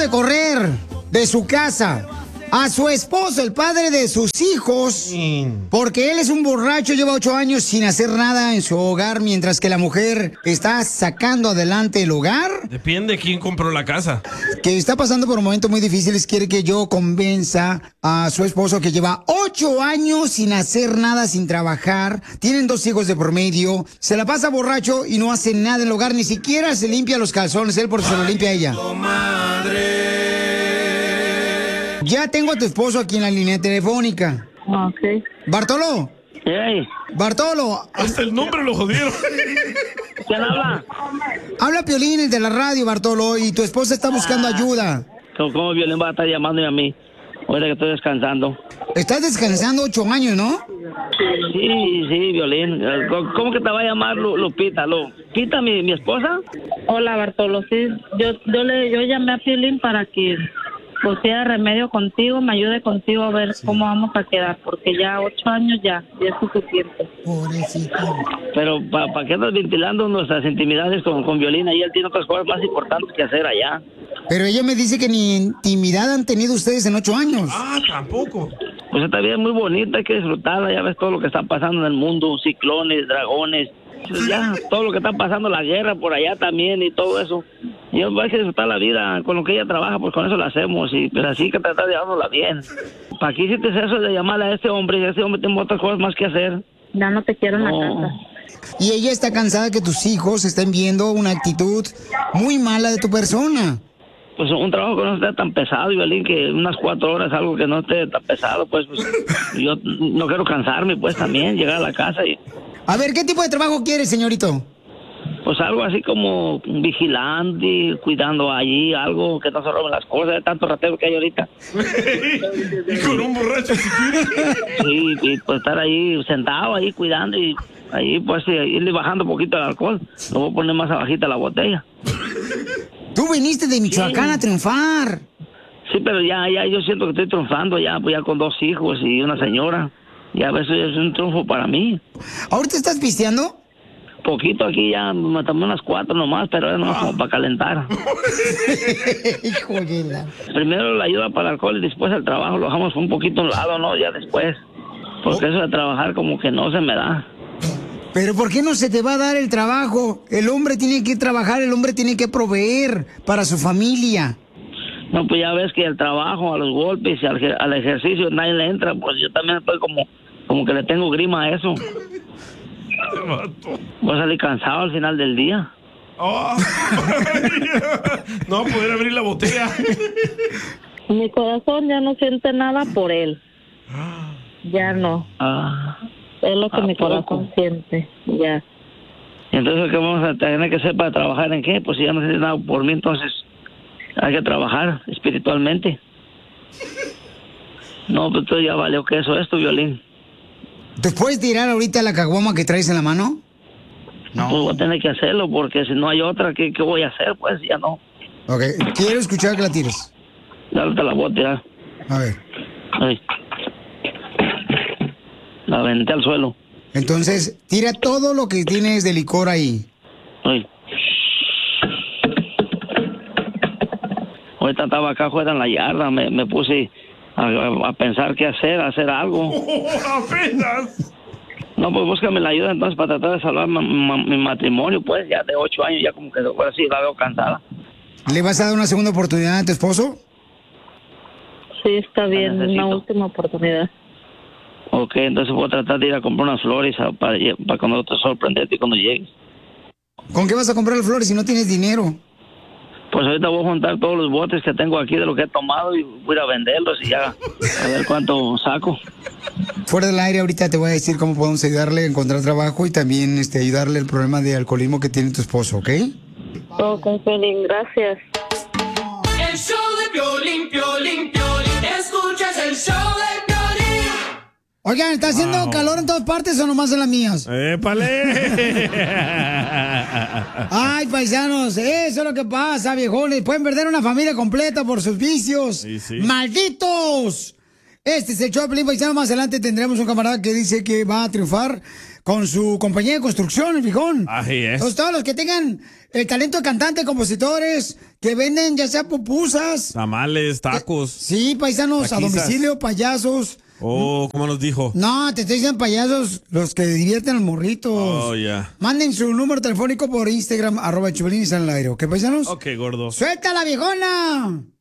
de correr de su casa a su esposo, el padre de sus hijos, porque él es un borracho, lleva 8 años sin hacer nada en su hogar, mientras que la mujer está sacando adelante el hogar. Depende de quién compró la casa. Que está pasando por momentos muy difíciles, quiere que yo convenza a su esposo que lleva 8 años sin hacer nada, sin trabajar, tienen 2 hijos de por medio, se la pasa borracho y no hace nada en el hogar, ni siquiera se limpia los calzones, él porque se lo limpia ella. Ya tengo a tu esposo aquí en la línea telefónica. Ok. Bartolo. Hey. Bartolo. Hasta el nombre lo jodieron. ¿Quién habla? Habla Piolín, el de la radio, Bartolo, y tu esposa está buscando ayuda. ¿Cómo Violín va a estar llamándome a mí? Ahorita que estoy descansando. Estás descansando 8 años, ¿no? Sí, Violín. ¿Cómo que te va a llamar Lupita? ¿Lupita, mi esposa? Hola, Bartolo. Sí, yo llamé a Piolín para que pusiera remedio contigo, me ayude contigo a ver cómo vamos a quedar, porque ya 8 años ya es suficiente. Pobrecito. Pero ¿para qué andas ventilando nuestras intimidades con Violín? Ahí él tiene otras cosas más importantes que hacer allá. Pero ella me dice que ni intimidad han tenido ustedes en 8 años. Ah, tampoco. Pues esta vida es muy bonita, hay que disfrutarla, ya ves todo lo que está pasando en el mundo, ciclones, dragones, ya todo lo que está pasando, la guerra por allá también y todo eso. Yo hay que disfrutar la vida, con lo que ella trabaja, pues con eso la hacemos, y pues así que tratar de llevárnosla bien. ¿Para qué hiciste eso de llamarle a este hombre? Y ese hombre tiene otras cosas más que hacer. Ya no te quiero en la casa. Y ella está cansada que tus hijos estén viendo una actitud muy mala de tu persona. Pues un trabajo que no esté tan pesado, Violín, que unas 4 horas, algo que no esté tan pesado, pues yo no quiero cansarme, pues también, llegar a la casa y... A ver, ¿qué tipo de trabajo quieres, señorito? Pues algo así como vigilante, cuidando allí, algo que no se roben las cosas, de tanto ratero que hay ahorita. Y con un borracho si quieres. Sí, y pues estar ahí sentado, ahí cuidando y ahí pues irle bajando un poquito el alcohol. Lo voy a poner más abajita la botella. Tú viniste de Michoacán a triunfar. Sí, pero ya yo siento que estoy triunfando ya, pues ya con 2 hijos y una señora. Ya eso es un triunfo para mí. ¿Ahorita estás pisteando? Poquito aquí ya, me tomé unas 4 nomás, pero no como para calentar. Híjole. Primero la ayuda para el alcohol y después el trabajo lo dejamos un poquito a un lado, ¿no? Ya después. Porque eso de trabajar como que no se me da. Pero ¿por qué no se te va a dar el trabajo? El hombre tiene que trabajar, el hombre tiene que proveer para su familia. No, pues ya ves que el trabajo, a los golpes y al ejercicio nadie le entra, pues yo también estoy como que le tengo grima a eso. Voy a salir cansado al final del día. Oh. No va a poder abrir la botella. Mi corazón ya no siente nada por él. Ya no. Es lo que mi corazón siente, ya. Entonces, ¿qué vamos a tener que hacer para trabajar en qué? Pues si ya no siente nada por mí, entonces hay que trabajar espiritualmente. No, pues ya valió que eso es tu Violín. ¿Te puedes tirar ahorita la caguama que traes en la mano? No. Pues voy a tener que hacerlo porque si no hay otra, ¿qué voy a hacer? Pues ya no. Ok, quiero escuchar que la tires. Dale, te la voy a tirar. A ver. Ay. La aventé al suelo. Entonces, tira todo lo que tienes de licor ahí. Ay. Ahorita estaba acá afuera en la yarda, me puse a pensar qué hacer algo. ¡Apenas! No, pues búscame la ayuda entonces para tratar de salvar mi matrimonio, pues ya de 8 años, ya como que ahora sí la veo cansada. ¿Le vas a dar una segunda oportunidad a tu esposo? Sí, está bien, una última oportunidad. Ok, entonces voy a tratar de ir a comprar unas flores para cuando te sorprenderte cuando llegues. ¿Con qué vas a comprar las flores si no tienes dinero? Pues ahorita voy a juntar todos los botes que tengo aquí de lo que he tomado y voy a ir a venderlos y ya a ver cuánto saco. Fuera del aire ahorita te voy a decir cómo podemos ayudarle a encontrar trabajo y también ayudarle al problema de alcoholismo que tiene tu esposo, ¿ok? Ok, Piolín, gracias. El show de Piolín, Piolín, Piolín. Escuchas el show de Piolín. Oigan, ¿está haciendo calor en todas partes o nomás en las mías? ¡Épale! Ay, paisanos, eso es lo que pasa, viejones. Pueden perder una familia completa por sus vicios. Sí. ¡Malditos! Este es el show de Piolín, paisano. Más adelante tendremos un camarada que dice que va a triunfar con su compañía de construcción, el viejón. Así es. Entonces, todos los que tengan el talento de cantante, compositores, que venden ya sea pupusas. Tamales, tacos. Sí, paisanos, taquizas. a domicilio, payasos. Oh, ¿cómo nos dijo? No, te estoy diciendo payasos, los que divierten a los morritos. Oh, ya. Manden su número telefónico por Instagram, @Chupilín y salen al aire, ¿ok, paisanos? Ok, gordo. ¡Suelta la viejona!